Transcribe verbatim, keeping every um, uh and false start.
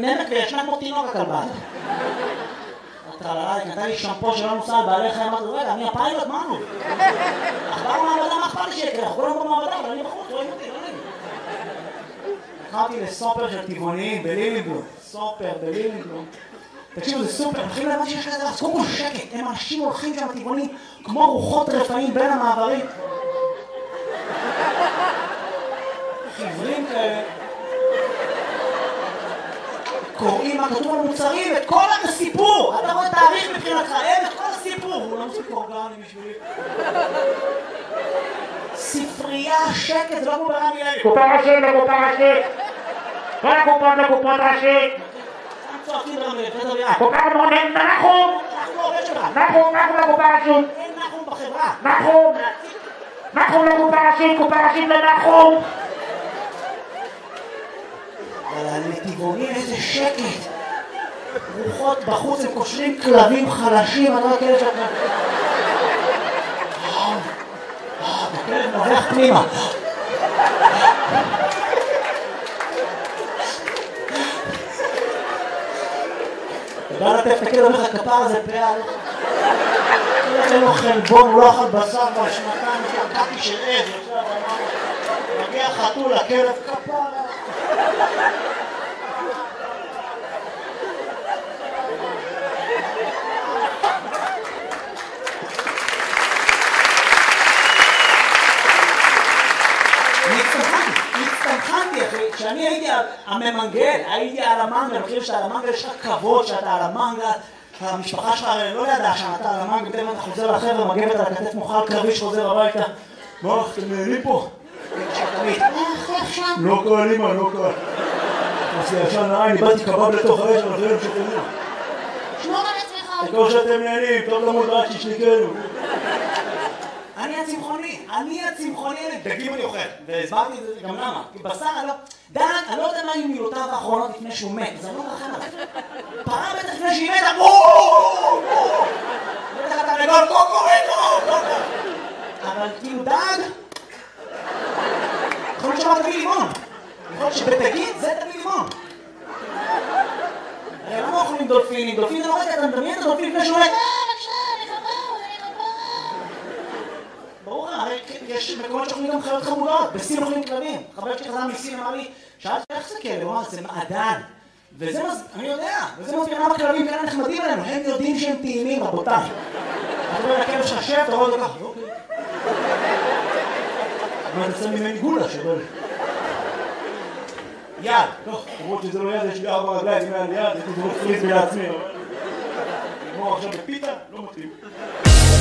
עם נמק וישנה כמו תינוק הכלבה. הטרללה, היא נתן לי שמפו שלא נוסע על בעלי חיים, אמרתי, רגע, אני הפיילוט, מה נו? אחבר מעבדה, מה אכפת לי שיקרה? אנחנו כולם במעבדה, אבל אני בחוץ, רואים אותי, לא נעים. הקראתי לסופר של טבעוניים בלילינבלום, סופר בלילינבלום. תקשיבו, זה סופר, מתחילים להבן שיש כזה, אז קודם כל שקט, הם אנשים הולכים שם טבעונים כמו רוחות רפאים בין המעברים. חברים כאלה. קוראים מה כתוב על מוצרים, את כל הסיפור! אתה רואה תאריך מבחינתך, אין את כל הסיפור! הוא לא מספיק אורגני בשבילי. ספרייה, שקט, זה לא כמו ברמי לוי. קופה ראשית לקופה ראשית! כל הקופות לקופות ראשית! צועקים ברמי לוי, קופה מונן, נחום! אנחנו לא עובד שלך! נחום, נחום לקופה ראשית! אין נחום בחברה! נחום! נחום לקופה ראשית, קופה ראשית לנחום! אבל הנתיבונים איזה שקט! רוחות בחוץ, הם קושרים כלבים חלשים, אני לא כאלה שאתה... הכלב נובח פנימה. אתה יודע לתת את הכלב, אומר לך כפר הזה פעל. אין לו חלבון, הוא לא אכל בשר בשנתיים, שקעתי של עז, מגיע חתול, הכלב כפר. כשאני הייתי הממנגל, הייתי על המנגל, אני חושב שאתה על המנגל, יש לך כבוד שאתה על המנגל, המשפחה שלך לא ידעה שאתה על המנגל, בטח אתה חוזר לחבר'ה, מגבת על הכתף מוכל קרבי שחוזר הביתה. מה, אתם נהנים פה? לא קל, אמא, לא קל. עשי ישן נעי, איבדתי קבב לתוך האש, אבל חייבים שתהנים. שמור על עצמך. תקור שאתם נהנים, טוב למות רק שישניקנו. אני הצמחוני, אני הצמחוני, דגים אני אוכל, והסברתי את זה גם למה, כי בשר אני לא... דן, אני לא יודע מה היו מילותיו האחרונות לפני שהוא מת, אז אני לא מרחם עליו. פעם בטח לפני שהיא מתה, בואו! בטח אתה לגול, קוקוריקו! אבל כאילו דג... יכול להיות שמה תביא לימון. יכול להיות שבתגיד זה תביא לימון. הרי למה אוכלים דולפינים? דולפינים, לא רגע, אתה מדמיין את הדולפין לפני שהוא מת? ברור, הרי יש מקומות שאוכלים גם חיות חמודות, בסין אוכלים כלבים. חבר שלי חזר מסין אמר לי, שאלתי איך זה כלב? הוא אמר, זה מעדן. וזה מז... אני יודע, וזה מסביר למה כלבים כאלה נחמדים עלינו, הם יודעים שהם טעימים, רבותיי. אתה רואה לכלב ששב, אתה רואה אותו ככה, אוקיי. מה, אתה שם ממני גולה שבא לי. יד, טוב, למרות שזה לא יד, יש לי ארבע רגליים, אם היה לי יד, הייתי זורק פריז לעצמי, אבל... כמו עכשיו בפיתה, לא מתאים.